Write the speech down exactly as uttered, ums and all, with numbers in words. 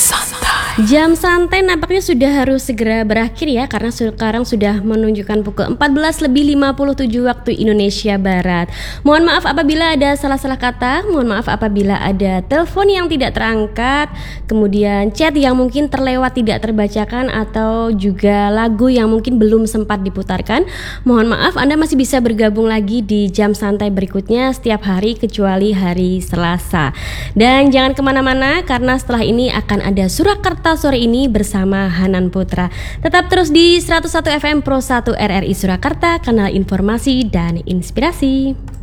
santai. Jam santai nampaknya sudah harus segera berakhir ya, karena sekarang sudah menunjukkan pukul empat belas lebih lima puluh tujuh waktu Indonesia Barat. Mohon maaf apabila ada salah-salah kata, mohon maaf apabila ada telepon yang tidak terangkat, kemudian chat yang mungkin terlewat tidak terbacakan, atau juga lagu yang mungkin belum sempat diputarkan. Mohon maaf, Anda masih bisa bergabung lagi di jam santai berikutnya setiap hari kecuali hari Selasa. Dan jangan kemana-mana karena setelah ini akan ada Surakarta sore ini bersama Hanan Putra. Tetap terus di seratus satu F M Pro satu R R I Surakarta, kanal informasi dan inspirasi.